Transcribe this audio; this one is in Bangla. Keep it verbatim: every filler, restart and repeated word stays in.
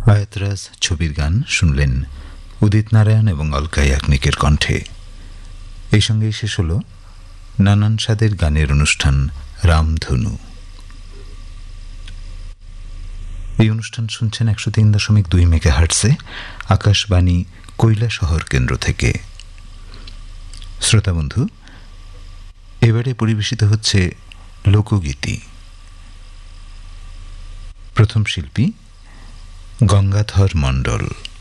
আয়াতরাজ ছবির গান শুনলেন উদিত নারায়ণ এবং অলকা ইয়াগনিকের কণ্ঠে। এই সঙ্গেই শেষ হল নানান স্বাদের গানের অনুষ্ঠান রামধনু। এই অনুষ্ঠান শুনছেন একশো তিন দশমিক দুই মেগাহার্টসে আকাশবাণী কৈলাসহর কেন্দ্র থেকে। শ্রোতাবন্ধু, এবারে পরিবেশিত হচ্ছে লোকগীতি। প্রথম শিল্পী গঙ্গাধর মণ্ডল।